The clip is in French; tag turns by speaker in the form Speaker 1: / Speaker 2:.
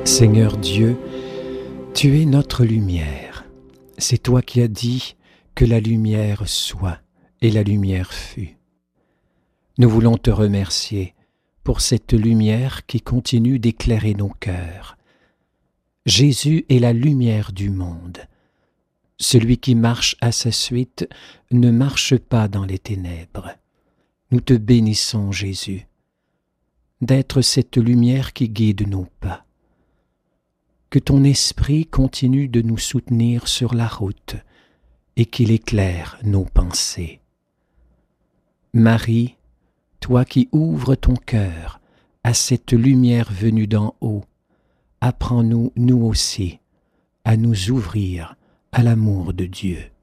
Speaker 1: Seigneur Dieu, tu es notre lumière. C'est toi qui as dit que la lumière soit, et la lumière fut. Nous voulons te remercier pour cette lumière qui continue d'éclairer nos cœurs. Jésus est la lumière du monde. Celui qui marche à sa suite ne marche pas dans les ténèbres. Nous te bénissons, Jésus, d'être cette lumière qui guide nos pas. Que ton esprit continue de nous soutenir sur la route et qu'il éclaire nos pensées. Marie, toi qui ouvres ton cœur à cette lumière venue d'en haut, apprends-nous, nous aussi, à nous ouvrir à l'amour de Dieu.